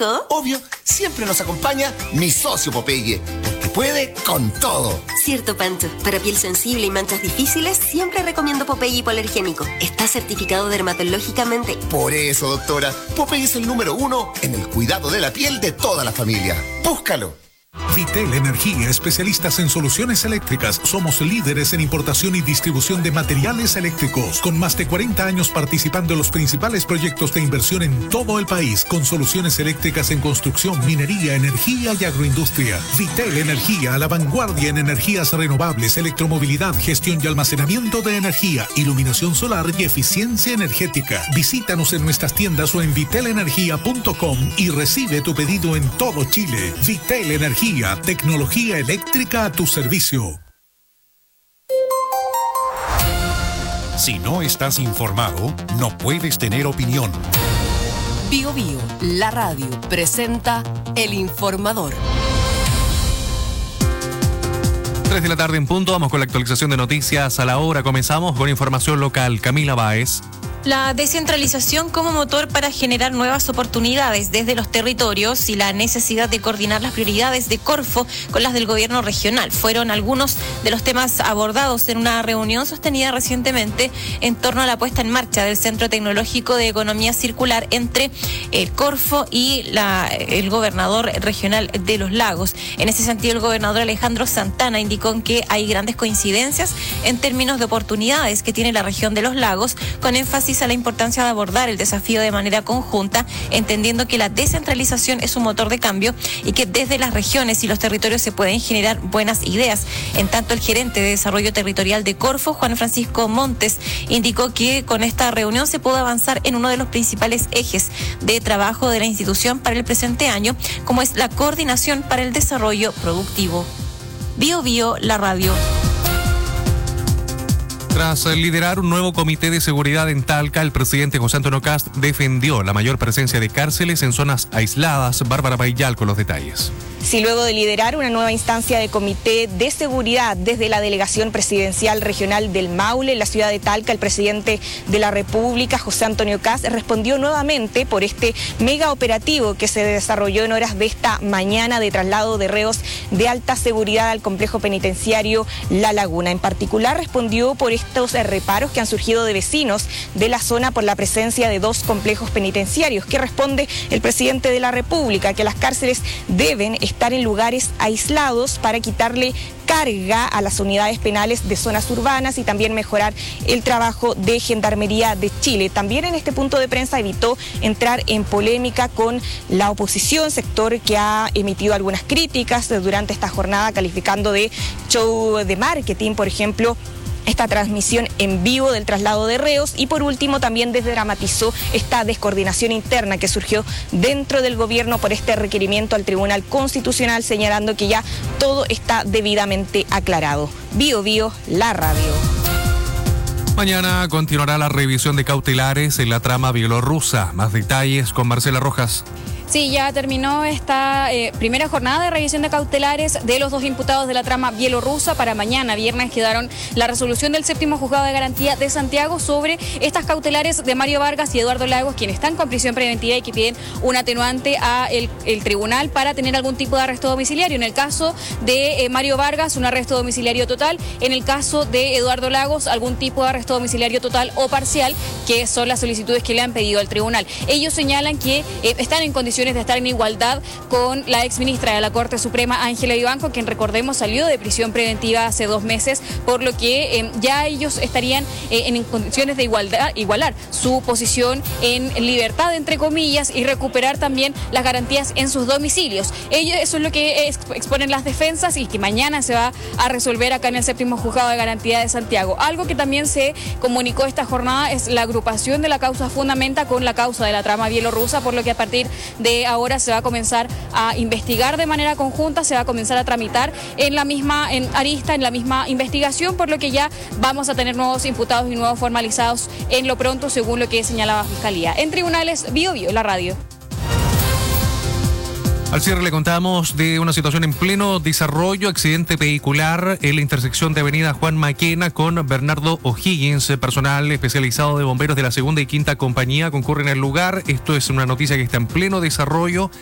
hijo? Obvio, siempre nos acompaña mi socio Popeye, porque puede con todo. Cierto, Pancho. Para piel sensible y manchas difíciles, siempre recomiendo Popeye hipoalergénico. Está certificado dermatológicamente. Por eso, doctora, Popeye es el número 1 en el cuidado de la piel de toda la familia. ¡Búscalo! Vitel Energía, especialistas en soluciones eléctricas. Somos líderes en importación y distribución de materiales eléctricos, con más de 40 años participando en los principales proyectos de inversión en todo el país, con soluciones eléctricas en construcción, minería, energía y agroindustria. Vitel Energía, a la vanguardia en energías renovables, electromovilidad, gestión y almacenamiento de energía, iluminación solar y eficiencia energética. Visítanos en nuestras tiendas o en vitelenergia.com y recibe tu pedido en todo Chile. Vitel Energía, tecnología eléctrica a tu servicio. Si no estás informado, no puedes tener opinión. Bio Bio, la radio, presenta El Informador. 3 de la tarde en punto, vamos con la actualización de noticias a la hora. Comenzamos con información local. Camila Báez. La descentralización como motor para generar nuevas oportunidades desde los territorios y la necesidad de coordinar las prioridades de Corfo con las del gobierno regional fueron algunos de los temas abordados en una reunión sostenida recientemente en torno a la puesta en marcha del Centro Tecnológico de Economía Circular entre el Corfo y el gobernador regional de Los Lagos. En ese sentido, el gobernador Alejandro Santana indicó que hay grandes coincidencias en términos de oportunidades que tiene la región de Los Lagos, con énfasis a la importancia de abordar el desafío de manera conjunta, entendiendo que la descentralización es un motor de cambio y que desde las regiones y los territorios se pueden generar buenas ideas. En tanto, el gerente de Desarrollo Territorial de Corfo, Juan Francisco Montes, indicó que con esta reunión se pudo avanzar en uno de los principales ejes de trabajo de la institución para el presente año, como es la coordinación para el desarrollo productivo. Bio Bio, la radio. Tras liderar un nuevo comité de seguridad en Talca, el presidente José Antonio Kast defendió la mayor presencia de cárceles en zonas aisladas. Bárbara Paillal con los detalles. Sí, luego de liderar una nueva instancia de comité de seguridad desde la Delegación Presidencial Regional del Maule, en la ciudad de Talca, el presidente de la República, José Antonio Kast, respondió nuevamente por este mega operativo que se desarrolló en horas de esta mañana de traslado de reos de alta seguridad al complejo penitenciario La Laguna. En particular, respondió por estos reparos que han surgido de vecinos de la zona por la presencia de 2 complejos penitenciarios, que responde el presidente de la República, que las cárceles deben estar en lugares aislados para quitarle carga a las unidades penales de zonas urbanas y también mejorar el trabajo de Gendarmería de Chile. También en este punto de prensa evitó entrar en polémica con la oposición, sector que ha emitido algunas críticas durante esta jornada, calificando de show de marketing, por ejemplo, esta transmisión en vivo del traslado de reos, y por último también desdramatizó esta descoordinación interna que surgió dentro del gobierno por este requerimiento al Tribunal Constitucional, señalando que ya todo está debidamente aclarado. Bio Bio, la radio. Mañana continuará la revisión de cautelares en la trama bielorrusa. Más detalles con Marcela Rojas. Sí, ya terminó esta primera jornada de revisión de cautelares de los 2 imputados de la trama bielorrusa. Para mañana, viernes, quedaron la resolución del 7º Juzgado de Garantía de Santiago sobre estas cautelares de Mario Vargas y Eduardo Lagos, quienes están con prisión preventiva y que piden un atenuante a el tribunal para tener algún tipo de arresto domiciliario. En el caso de Mario Vargas, un arresto domiciliario total. En el caso de Eduardo Lagos, algún tipo de arresto domiciliario total o parcial, que son las solicitudes que le han pedido al tribunal. Ellos señalan que están en condiciones de estar en igualdad con la exministra de la Corte Suprema, Ángela Vivanco, quien, recordemos, salió de prisión preventiva hace 2 meses, por lo que ya ellos estarían en condiciones de igualar su posición en libertad, entre comillas, y recuperar también las garantías en sus domicilios. Eso es lo que exponen las defensas y que mañana se va a resolver acá en el 7º Juzgado de Garantía de Santiago. Algo que también se comunicó esta jornada es la agrupación de la causa Fundamenta con la causa de la trama bielorrusa, por lo que a partir de ahora se va a comenzar a investigar de manera conjunta, se va a comenzar a tramitar en la misma arista, en la misma investigación, por lo que ya vamos a tener nuevos imputados y nuevos formalizados en lo pronto, según lo que señalaba Fiscalía. En tribunales, Bio Bio, la radio. Al cierre le contamos de una situación en pleno desarrollo, accidente vehicular en la intersección de avenida Juan Maquena con Bernardo O'Higgins. Personal especializado de bomberos de la 2ª y 5ª compañía concurren al lugar. Esto es una noticia que está en pleno desarrollo